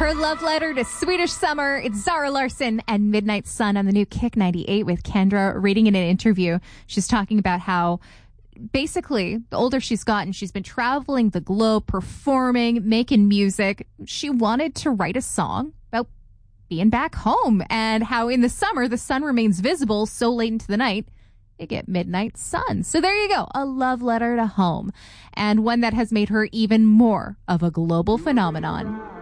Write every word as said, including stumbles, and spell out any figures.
Her love letter to Swedish summer. It's Zara Larsson and Midnight Sun on the new Kick ninety-eight with Kendra. Reading in an interview, she's talking about how basically the older she's gotten, she's been traveling the globe, performing, making music. She wanted to write a song about being back home and how in the summer the sun remains visible so late into the night. You get midnight sun. So there you go, a love letter to home, and one that has made her even more of a global phenomenon.